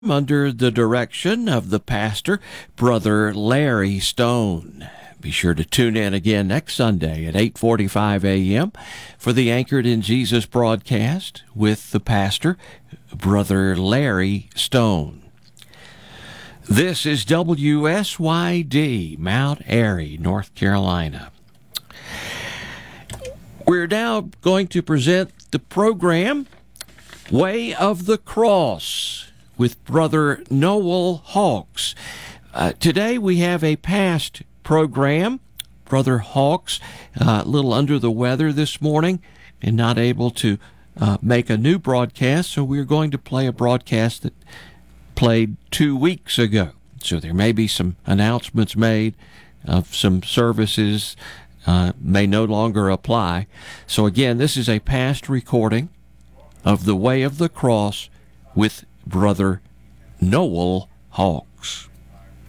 under the direction of the pastor, Brother Larry Stone. Be sure to tune in again next Sunday at 8:45 a.m. for the Anchored in Jesus broadcast with the pastor, Brother Larry Stone. This is WSYD, Mount Airy, North Carolina. We're now going to present the program Way of the Cross with Brother Noel Hawks. Today we have a past program. Brother Hawks, a little under the weather this morning and not able to make a new broadcast, so we're going to play a broadcast that played 2 weeks ago. So there may be some announcements made of some services may no longer apply. So again, this is a past recording of the Way of the Cross with Brother Noel Hawks.